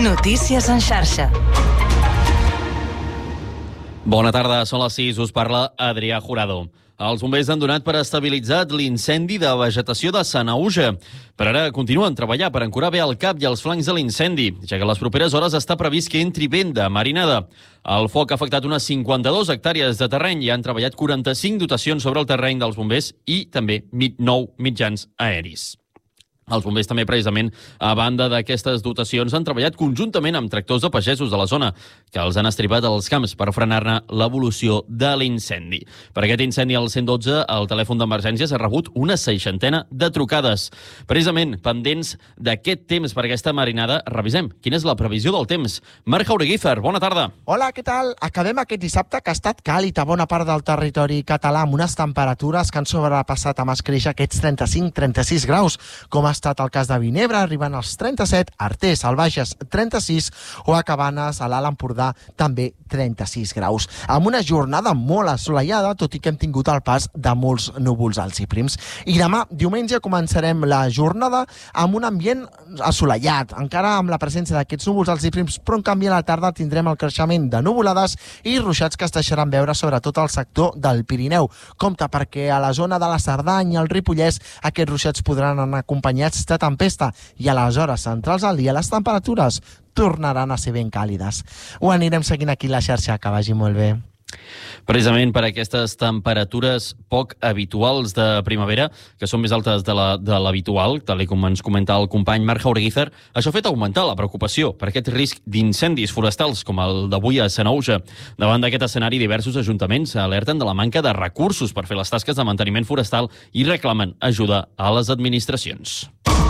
Notícies en xarxa. Bona tarda, són les 6, us parla Adrià Jurado. Els bombers han donat per estabilitzat l'incendi de vegetació de Sanaüja. Per ara continuen treballant per ancorar bé el cap i els flancs de l'incendi, ja que a les properes hores està previst que entri vent de marinada. El foc ha afectat unes 52 hectàrees de terreny i han treballat 45 dotacions sobre el terreny dels bombers i també 9 mitjans aeris. Els bombers també, precisament, a banda d'aquestes dotacions, han treballat conjuntament amb tractors de pagesos de la zona, que els han estripat als camps per frenar-ne l'evolució de l'incendi. Per aquest incendi al 112, el telèfon d'emergències ha rebut una 60 de trucades. Precisament, pendents d'aquest temps per aquesta marinada, revisem quina és la previsió del temps. Marc Jaureguífer, bona tarda. Hola, què tal? Acabem aquest dissabte que ha estat càlid a bona part del territori català, amb unes temperatures que han sobrepassat amb escreix aquests 35-36 graus, com ha estat el cas de Vinebre, arribant als 37, Artés, al Bages, 36, o a Cabanes, a l'Alt Empordà, també 36 graus. Amb una jornada molt assolellada, tot i que hem tingut el pas de molts núvols alts i prims. I demà, diumenge, començarem la jornada amb un ambient assolellat, encara amb la presència d'aquests núvols alts i prims, però en canvi a la tarda tindrem el creixement de nuvolades i ruixats que es deixaran veure sobretot al sector del Pirineu. Compte perquè a la zona de la Cerdanya i el Ripollès aquests ruixats podran anar acompanyats de tempesta i a les hores centrals del dia les temperatures tornaran a ser ben càlides. Ho anirem seguint aquí a la xarxa, que vagi molt bé. Precisament per aquestes temperatures poc habituals de primavera, que són més altes de l'habitual, tal com ens comenta el company Marc Jaureguífer, això ha fet augmentar la preocupació per aquest risc d'incendis forestals com el d'avui a Sanaüja. Davant d'aquest escenari, diversos ajuntaments alerten de la manca de recursos per fer les tasques de manteniment forestal i reclamen ajuda a les administracions.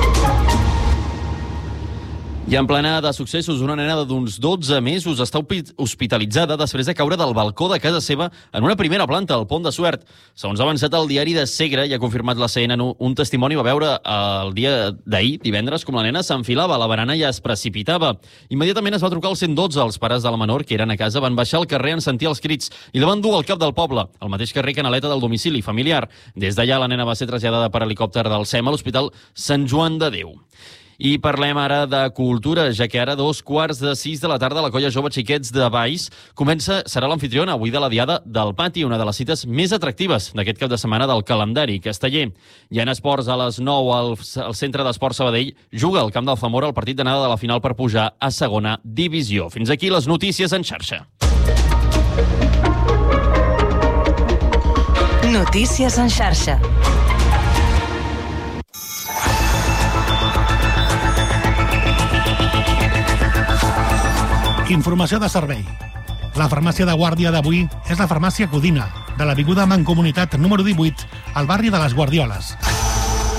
I en plena de successos, una nena d'uns 12 mesos està hospitalitzada després de caure del balcó de casa seva en una primera planta, al Pont de Suert. Segons ha avançat el diari de Segre i ha confirmat la CNN, un testimoni va veure el dia d'ahir, divendres, com la nena s'enfilava a la barana i es precipitava. Immediatament es va trucar al 112. Els pares de la menor, que eren a casa, van baixar al carrer en sentir els crits i la van dur al cap del poble, al mateix carrer Canaleta del domicili familiar. Des d'allà, la nena va ser traslladada per helicòpter del SEM a l'Hospital Sant Joan de Déu. I parlem ara de cultura, ja que ara a 5:45 de la tarda la colla Jove Xiquets de Valls serà l'anfitriona avui de la Diada del Pati, una de les cites més atractives d'aquest cap de setmana del calendari casteller. I en esports, a les 9 al Centre d'Esports Sabadell juga al Camp del Zamora el partit d'anada de la final per pujar a segona divisió. Fins aquí les notícies en xarxa. Notícies en xarxa. Informació de servei. La farmàcia de guàrdia d'avui és la farmàcia Codina, de l'avinguda Mancomunitat número 18, al barri de les Guardioles.